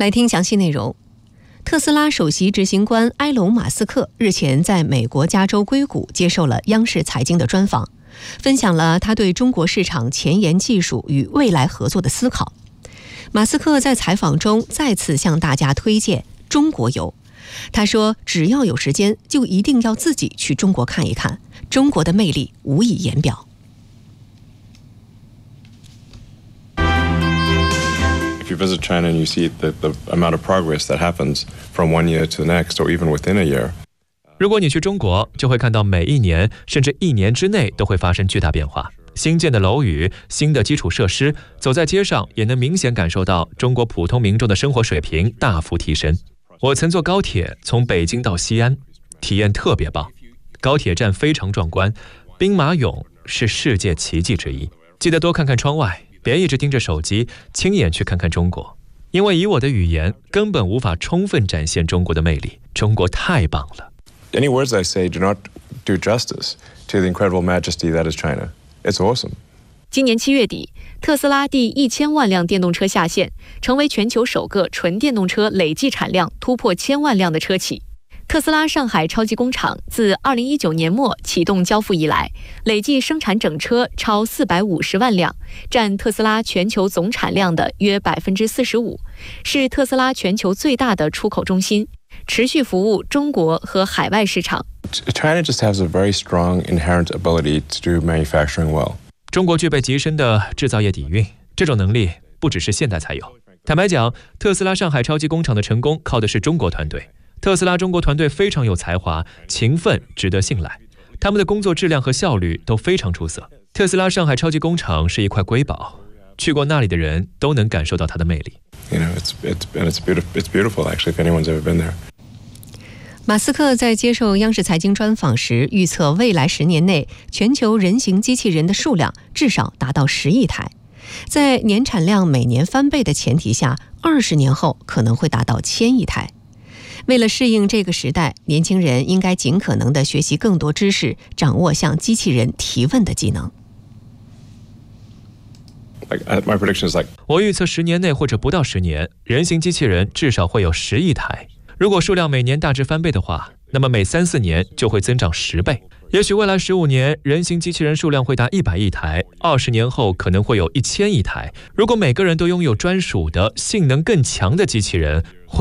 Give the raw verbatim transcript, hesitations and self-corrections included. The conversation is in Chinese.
来听详细内容。特斯拉首席执行官埃隆·马斯克日前在美国加州硅谷接受了央视财经的专访，分享了他对中国市场前沿技术与未来合作的思考。马斯克在采访中再次向大家推荐中国游，他说只要有时间就一定要自己去中国看一看，中国的魅力无以言表。 If you visit China and you see the, the amount of progress that happens from one year to the next or even within a year. 如果你去中国，就会看到每一年甚至一年之内都会发生巨大变化。新建的楼宇、新的基础设施，走在街上也能明显感受到中国普通民众的生活水平大幅提升。我曾坐高铁从北京到西安，体验特别棒。高铁站非常壮观，兵马俑是世界奇迹之一。记得多看看窗外，别一直盯着手机，亲眼去看看中国，因为以我的语言根本无法充分展现中国的魅力。中国太棒了。 Any words I say do not do justice to the incredible majesty that is China. It's awesome. 今年七月底，特斯拉第一千万辆电动车下线，成为全球首个纯电动车累计产量突破千万辆的车企。特斯拉上海超级工厂自二零一九年末启动交付以来，累计生产整车超四百五十万辆，占特斯拉全球总产量的约百分之四十五，是特斯拉全球最大的出口中心，持续服务中国和海外市场。 China just has a very strong inherent ability to do manufacturing well. 中国具备极深的制造业底蕴，这种能力不只是现代才有。坦白讲，特斯拉上海超级工厂的成功靠的是中国团队。特斯拉中国团队非常有才华，勤奋，值得信赖。他们的工作质量和效率都非常出色。特斯拉上海超级工厂是一块瑰宝，去过那里的人都能感受到它的魅力。 You know, it's it's and it's beautiful. It's beautiful actually. If anyone's ever been there. 马斯克在接受央视财经专访时预测，未来十年内全球人形机器人的数量至少达到十亿台，在年产量每年翻倍的前提下，二十年后可能会达到千亿台。为了适应这个时代，年轻人应该尽可能地学习更多知识，掌握向机器人提问的技能。 My prediction is like 我预测十年内或者不到十年，人形机器人至少会有十亿台。如果数量每年大致翻倍的话，那么每三四年就会增长十倍。也许未来十五年，人形机器人数量会达一百亿台，二十年后可能会有一千亿台。如果每个人都拥有专属的、性能更强的机器人，会